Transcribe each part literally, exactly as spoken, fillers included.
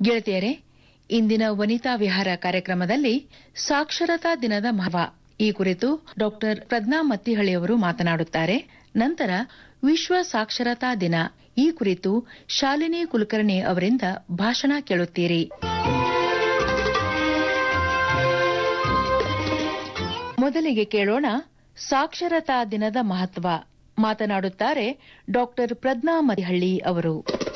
ಗೆಳತಿಯರೇ, ಇಂದಿನ ವನಿತಾ ವಿಹಾರ ಕಾರ್ಯಕ್ರಮದಲ್ಲಿ ಸಾಕ್ಷರತಾ ದಿನದ ಮಹತ್ವ ಈ ಕುರಿತು ಡಾಕ್ಟರ್ ಪ್ರಜ್ಞಾ ಮತ್ತಿಹಳ್ಳಿಯವರು ಮಾತನಾಡುತ್ತಾರೆ. ನಂತರ ವಿಶ್ವ ಸಾಕ್ಷರತಾ ದಿನ ಈ ಕುರಿತು ಶಾಲಿನಿ ಕುಲಕರ್ಣಿ ಅವರಿಂದ ಭಾಷಣ ಕೇಳುತ್ತೀರಿ. ಮೊದಲಿಗೆ ಕೇಳೋಣ ಸಾಕ್ಷರತಾ ದಿನದ ಮಹತ್ವ. ಮಾತನಾಡುತ್ತಾರೆ ಡಾಕ್ಟರ್ ಪ್ರಜ್ಞಾ ಮತ್ತಿಹಳ್ಳಿ ಅವರು.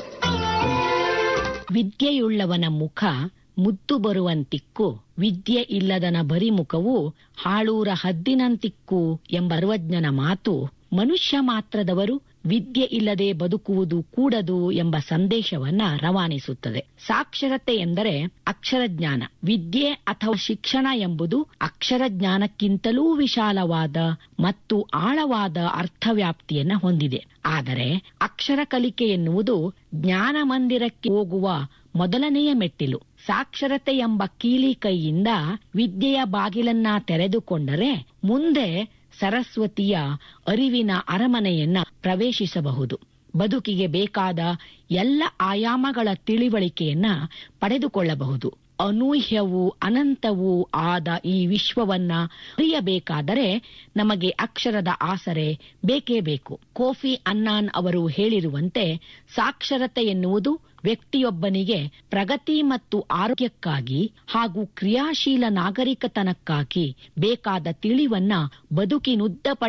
ವಿದ್ಯೆಯುಳ್ಳವನ ಮುಖ ಮುದ್ದು ಬರುವಂತಿಕ್ಕು, ವಿದ್ಯೆ ಇಲ್ಲದನ ಬರಿಮುಖವು ಹಾಳೂರ ಹದ್ದಿನಂತಿಕ್ಕು ಎಂಬ ಸರ್ವಜ್ಞನ ಮಾತು ಮನುಷ್ಯ ಮಾತ್ರದವರು ವಿದ್ಯೆ ಇಲ್ಲದೆ ಬದುಕುವುದು ಕೂಡದು ಎಂಬ ಸಂದೇಶವನ್ನ ರವಾನಿಸುತ್ತದೆ. ಸಾಕ್ಷರತೆ ಎಂದರೆ ಅಕ್ಷರಜ್ಞಾನ. ವಿದ್ಯೆ ಅಥವಾ ಶಿಕ್ಷಣ ಎಂಬುದು ಅಕ್ಷರಜ್ಞಾನಕ್ಕಿಂತಲೂ ವಿಶಾಲವಾದ ಮತ್ತು ಆಳವಾದ ಅರ್ಥವ್ಯಾಪ್ತಿಯನ್ನ ಹೊಂದಿದೆ. ಆದರೆ ಅಕ್ಷರ ಕಲಿಕೆ ಎನ್ನುವುದು ಜ್ಞಾನ ಮಂದಿರಕ್ಕೆ ಹೋಗುವ ಮೊದಲನೆಯ ಮೆಟ್ಟಿಲು. ಸಾಕ್ಷರತೆ ಎಂಬ ಕೀಲಿ ಕೈಯಿಂದ ವಿದ್ಯೆಯ ಬಾಗಿಲನ್ನ ತೆರೆದುಕೊಂಡರೆ ಮುಂದೆ ಸರಸ್ವತಿಯ ಅರಿವಿನ ಅರಮನೆಯನ್ನ ಪ್ರವೇಶಿಸಬಹುದು. ಬದುಕಿಗೆ ಬೇಕಾದ ಎಲ್ಲ ಆಯಾಮಗಳ ತಿಳಿವಳಿಕೆಯನ್ನ ಪಡೆದುಕೊಳ್ಳಬಹುದು. ಅನೂಹ್ಯವೂ ಅನಂತವೂ ಆದ ಈ ವಿಶ್ವವನ್ನ ಅರಿಯಬೇಕಾದರೆ ನಮಗೆ ಅಕ್ಷರದ ಆಸರೆ ಬೇಕೇ ಬೇಕು. ಕೋಫಿ ಅನ್ನಾನ್ ಅವರು ಹೇಳಿರುವಂತೆ ಸಾಕ್ಷರತೆ ಎನ್ನುವುದು ವ್ಯಕ್ತಿಯೊಬ್ಬನಿಗೆ ಪ್ರಗತಿ ಮತ್ತು ಆರೋಗ್ಯಕ್ಕಾಗಿ ಹಾಗೂ ಕ್ರಿಯಾಶೀಲ ನಾಗರಿಕತನಕ್ಕಾಗಿ ಬೇಕಾದ ತಿಳಿವನ್ನ ಬದುಕಿನುದ್ದ